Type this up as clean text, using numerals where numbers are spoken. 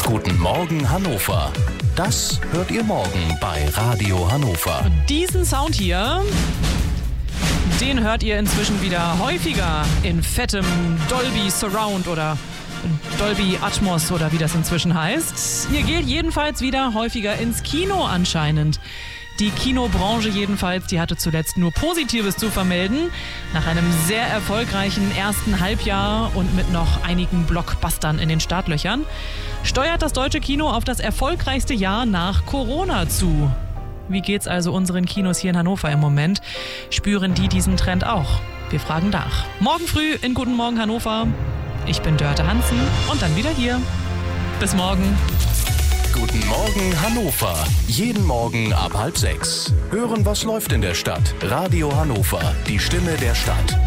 Guten Morgen Hannover. Das hört ihr morgen bei Radio Hannover. Diesen Sound hier, den hört ihr inzwischen wieder häufiger in fettem Dolby Surround oder Dolby Atmos oder wie das inzwischen heißt. Ihr geht jedenfalls wieder häufiger ins Kino anscheinend. Die Kinobranche jedenfalls, die hatte zuletzt nur Positives zu vermelden. Nach einem sehr erfolgreichen ersten Halbjahr und mit noch einigen Blockbustern in den Startlöchern steuert das deutsche Kino auf das erfolgreichste Jahr nach Corona zu. Wie geht's also unseren Kinos hier in Hannover im Moment? Spüren die diesen Trend auch? Wir fragen nach. Morgen früh in Guten Morgen Hannover. Ich bin Dörte Hansen und dann wieder hier. Bis morgen. Guten Morgen Hannover. Jeden Morgen ab 5:30. Hören, was läuft in der Stadt. Radio Hannover, die Stimme der Stadt.